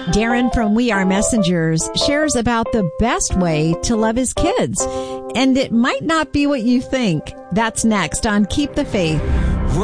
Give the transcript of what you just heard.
Darren from We Are Messengers shares about the best way to love his kids. And it might not be what you think. That's next on Keep the Faith.